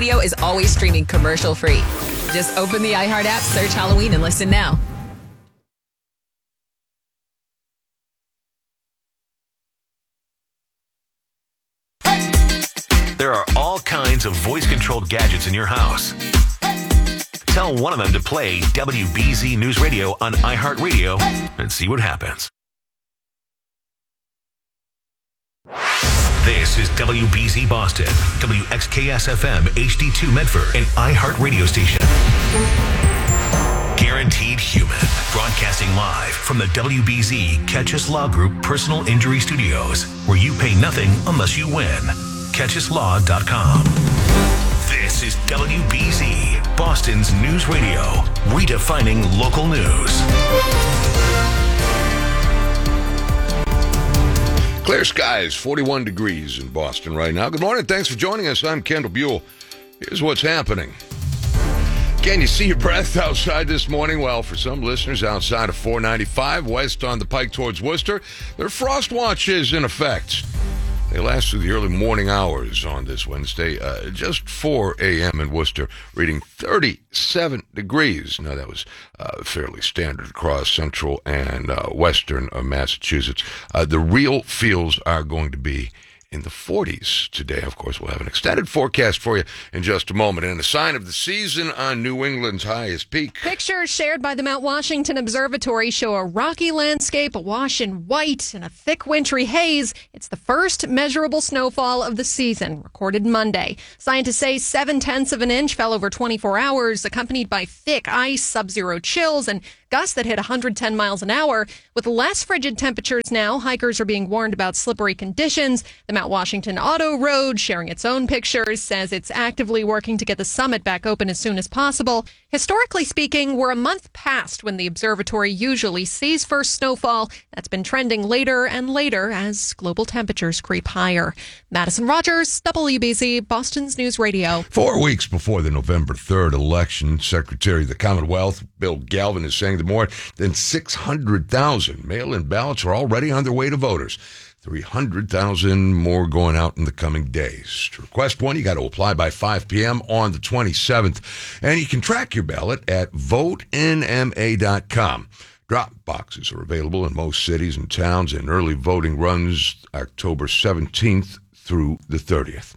Radio is always streaming commercial-free. Just open the iHeart app, search Halloween, and listen now. There are all kinds of voice-controlled gadgets in your house. Tell one of them to play WBZ News Radio on iHeartRadio and see what happens. This is WBZ Boston, WXKS-FM HD2 Medford, and iHeart Radio Station. Guaranteed Human, broadcasting live from the WBZ Catchus Law Group Personal Injury Studios, where you pay nothing unless you win. CatchusLaw.com. This is WBZ, Boston's news radio, redefining local news. Clear skies, 41 degrees in Boston right now. Good morning. Thanks for joining us. I'm Kendall Buell. Here's what's happening. Can you see your breath outside this morning? Well, for some listeners outside of 495 west on the Pike towards Worcester, there are frost watches in effect. They last through the early morning hours on this Wednesday, just 4 a.m. in Worcester, reading 37 degrees. Now, that was fairly standard across central and western Massachusetts. The real feels are going to be in the 40s today. Of course, we'll have an extended forecast for you in just a moment. And a sign of the season on New England's highest peak. Pictures shared by the Mount Washington Observatory show a rocky landscape awash in white and a thick wintry haze. It's the first measurable snowfall of the season, recorded Monday. Scientists say 0.7 of an inch fell over 24 hours, accompanied by thick ice, sub-zero chills, and gusts that hit 110 miles an hour. With less frigid temperatures now, hikers are being warned about slippery conditions. The Mount Washington Auto Road, sharing its own pictures, says it's actively working to get the summit back open as soon as possible. Historically speaking, we're a month past when the observatory usually sees first snowfall. That's been trending later and later as global temperatures creep higher. Madison Rogers, WBZ, Boston's News Radio. 4 weeks before the November 3rd election, Secretary of the Commonwealth, Bill Galvin, is saying that more than 600,000 mail-in ballots are already on their way to voters. 300,000 more going out in the coming days. To request one, you got to apply by 5 p.m. on the 27th. And you can track your ballot at votenma.com. Drop boxes are available in most cities and towns, and early voting runs October 17th through the 30th.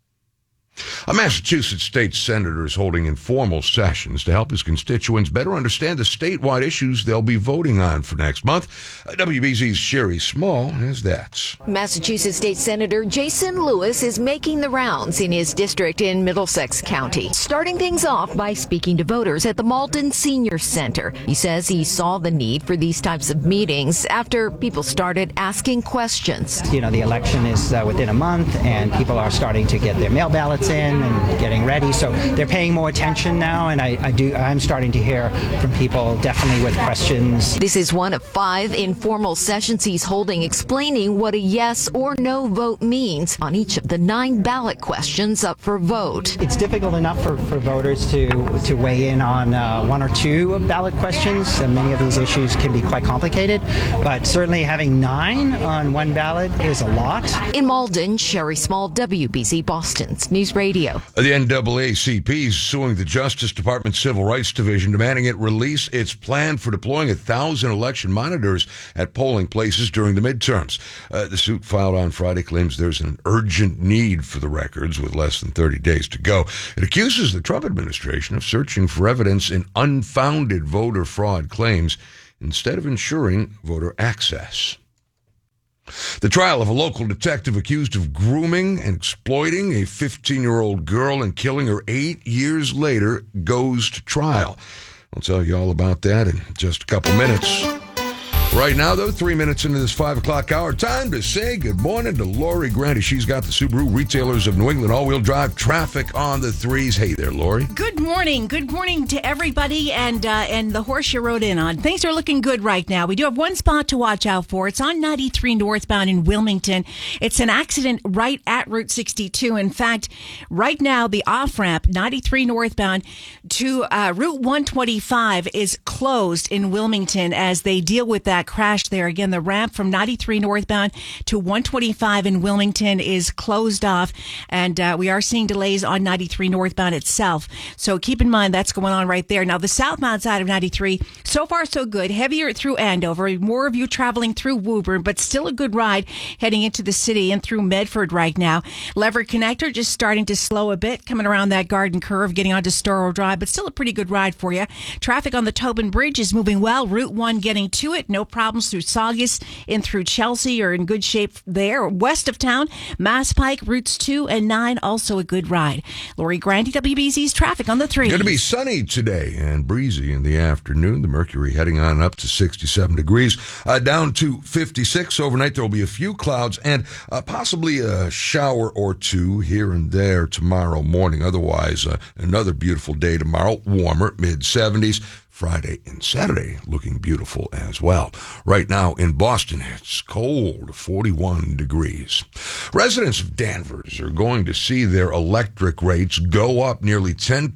A Massachusetts state senator is holding informal sessions to help his constituents better understand the statewide issues they'll be voting on for next month. WBZ's Sherry Small has that. Massachusetts State Senator Jason Lewis is making the rounds in his district in Middlesex County, starting things off by speaking to voters at the Malden Senior Center. He says he saw the need for these types of meetings after people started asking questions. You know, the election is within a month, and people are starting to get their mail ballots in and getting ready, so they're paying more attention now, and I'm starting to hear from people definitely with questions. This is one of 5 informal sessions he's holding explaining what a yes or no vote means on each of the 9 ballot questions up for vote. It's difficult enough for voters to weigh in on 1 or 2 ballot questions, and many of these issues can be quite complicated, but certainly having 9 on 1 ballot is a lot. In Malden, Sherry Small, WBZ Boston's News Radio. The NAACP is suing the Justice Department Civil Rights Division, demanding it release its plan for deploying 1,000 election monitors at polling places during the midterms. The suit filed on Friday claims there's an urgent need for the records with less than 30 days to go. It accuses the Trump administration of searching for evidence in unfounded voter fraud claims instead of ensuring voter access. The trial of a local detective accused of grooming and exploiting a 15-year-old girl and killing her 8 years later goes to trial. I'll tell you all about that in just a couple minutes. Right now, though, 3 minutes into this 5 o'clock hour, time to say good morning to Lori Grandi. She's got the Subaru Retailers of New England all-wheel drive traffic on the threes. Hey there, Lori. Good morning. Good morning to everybody and the horse you rode in on. Things are looking good right now. We do have one spot to watch out for. It's on 93 northbound in Wilmington. It's an accident right at Route 62. In fact, right now, the off-ramp, 93 northbound to Route 125 is closed in Wilmington as they deal with that that crash there. Again, the ramp from 93 northbound to 125 in Wilmington is closed off, and we are seeing delays on 93 northbound itself. So keep in mind that's going on right there. Now, the southbound side of 93, so far so good. Heavier through Andover. More of you traveling through Woburn, but still a good ride heading into the city and through Medford right now. Leverett Connector just starting to slow a bit, coming around that Garden Curve, getting onto Storrow Drive, but still a pretty good ride for you. Traffic on the Tobin Bridge is moving well. Route 1 getting to it. No problems through Saugus, in through Chelsea. You're in good shape there. West of town, Mass Pike, routes 2 and 9, also a good ride. Lori Grandy, WBZ's traffic on the 3. Going to be sunny today and breezy in the afternoon. The mercury heading on up to 67 degrees, down to 56 overnight. There will be a few clouds and possibly a shower or two here and there tomorrow morning. Otherwise, another beautiful day tomorrow, warmer, mid-70s. Friday and Saturday looking beautiful as well. Right now in Boston, it's cold, 41 degrees. Residents of Danvers are going to see their electric rates go up nearly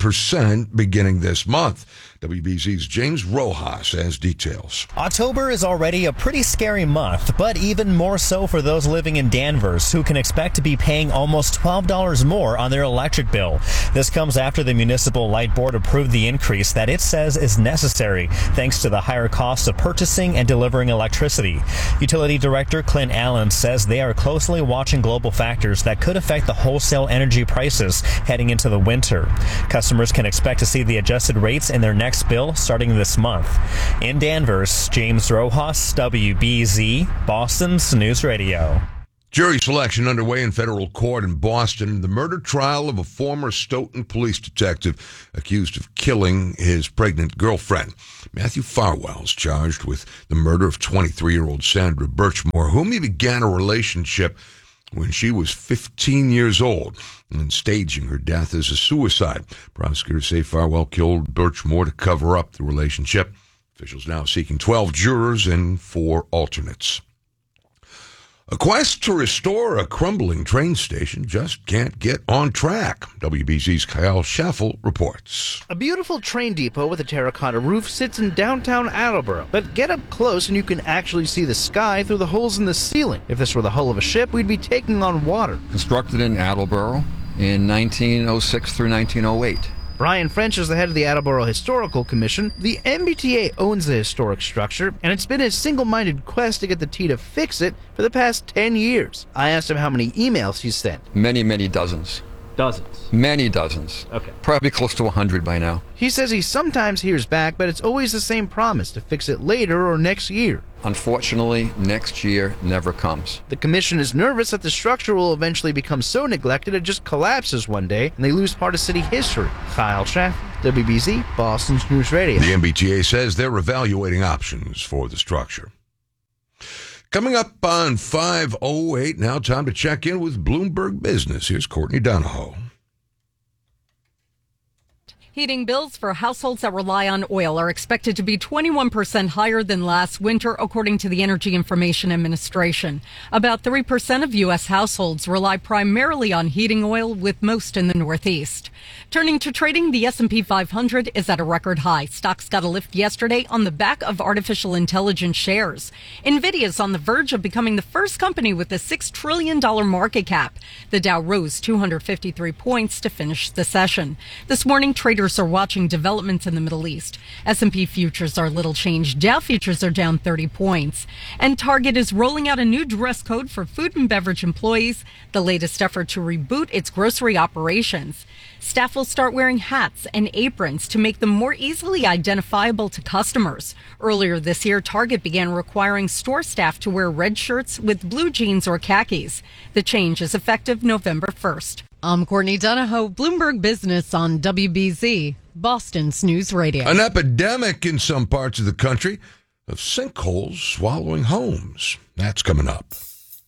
10% beginning this month. WBZ's James Rojas has details. October is already a pretty scary month, but even more so for those living in Danvers who can expect to be paying almost $12 more on their electric bill. This comes after the Municipal Light Board approved the increase that it says is necessary thanks to the higher costs of purchasing and delivering electricity. Utility Director Clint Allen says they are closely watching global factors that could affect the wholesale energy prices heading into the winter. Customers can expect to see the adjusted rates in their next bill starting this month. In Danvers, James Rojas, WBZ, Boston's News Radio. Jury selection underway in federal court in Boston in the murder trial of a former Stoughton police detective accused of killing his pregnant girlfriend. Matthew Farwell is charged with the murder of 23-year-old Sandra Birchmore, whom he began a relationship when she was 15 years old and staging her death as a suicide. Prosecutors say Farwell killed Birchmore to cover up the relationship. Officials now seeking 12 jurors and 4 alternates. A quest to restore a crumbling train station just can't get on track. WBZ's Kyle Schaffel reports. A beautiful train depot with a terracotta roof sits in downtown Attleboro, but get up close and you can actually see the sky through the holes in the ceiling. If this were the hull of a ship, we'd be taking on water. Constructed in Attleboro in 1906 through 1908. Brian French is the head of the Attleboro Historical Commission. The MBTA owns the historic structure, and it's been a single-minded quest to get the T to fix it for the past 10 years. I asked him how many emails he's sent. Many dozens. Dozens? Many dozens. Okay. Probably close to 100 by now. He says he sometimes hears back, but it's always the same promise to fix it later or next year. Unfortunately, next year never comes. The commission is nervous that the structure will eventually become so neglected it just collapses one day and they lose part of city history. Kyle Schaff, WBZ, Boston's News Radio. The MBTA says they're evaluating options for the structure. Coming up on 5:08, now time to check in with Bloomberg Business. Here's Courtney Donahoe. Heating bills for households that rely on oil are expected to be 21% higher than last winter, according to the Energy Information Administration. About 3% of U.S. households rely primarily on heating oil, with most in the Northeast. Turning to trading, the S&P 500 is at a record high. Stocks got a lift yesterday on the back of artificial intelligence shares. NVIDIA is on the verge of becoming the first company with a $6 trillion market cap. The Dow rose 253 points to finish the session. This morning, traders are watching developments in the Middle East. S&P futures are little changed. Dow futures are down 30 points. And Target is rolling out a new dress code for food and beverage employees, the latest effort to reboot its grocery operations. Staff will start wearing hats and aprons to make them more easily identifiable to customers. Earlier this year, Target began requiring store staff to wear red shirts with blue jeans or khakis. The change is effective November 1st. I'm Courtney Donahoe, Bloomberg Business on WBZ, Boston's News Radio. An epidemic in some parts of the country of sinkholes swallowing homes. That's coming up.